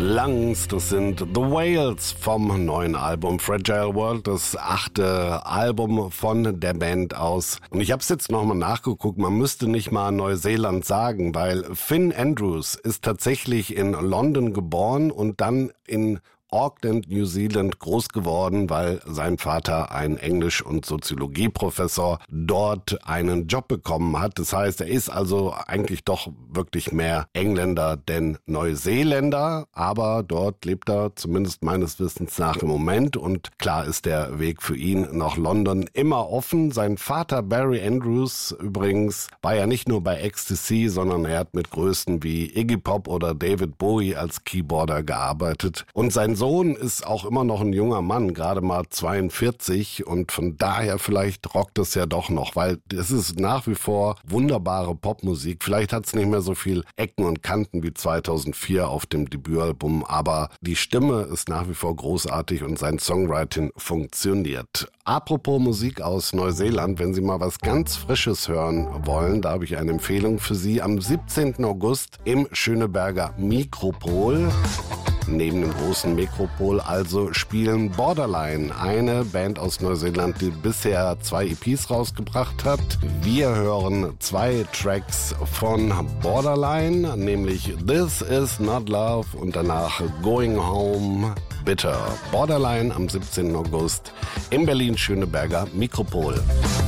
Lungs. Das sind The Whales vom neuen Album Fragile World, das 8. Album von der Band aus. Und ich habe es jetzt nochmal nachgeguckt, man müsste nicht mal Neuseeland sagen, weil Finn Andrews ist tatsächlich in London geboren und dann in Auckland, New Zealand groß geworden, weil sein Vater, ein Englisch- und Soziologieprofessor, dort einen Job bekommen hat. Das heißt, er ist also eigentlich doch wirklich mehr Engländer denn Neuseeländer, aber dort lebt er zumindest meines Wissens nach im Moment und klar ist der Weg für ihn nach London immer offen. Sein Vater Barry Andrews übrigens war ja nicht nur bei Ecstasy, sondern er hat mit Größen wie Iggy Pop oder David Bowie als Keyboarder gearbeitet und sein Sohn ist auch immer noch ein junger Mann, gerade mal 42 und von daher vielleicht rockt es ja doch noch, weil es ist nach wie vor wunderbare Popmusik. Vielleicht hat es nicht mehr so viel Ecken und Kanten wie 2004 auf dem Debütalbum, aber die Stimme ist nach wie vor großartig und sein Songwriting funktioniert. Apropos Musik aus Neuseeland, wenn Sie mal was ganz Frisches hören wollen, da habe ich eine Empfehlung für Sie. Am 17. August im Schöneberger Mikropol. Neben dem großen Metropol also spielen Borderline, eine Band aus Neuseeland, die bisher 2 EPs rausgebracht hat. Wir hören 2 Tracks von Borderline, nämlich This Is Not Love und danach Going Home Bitter. Borderline am 17. August im Berlin-Schöneberger Mikropol.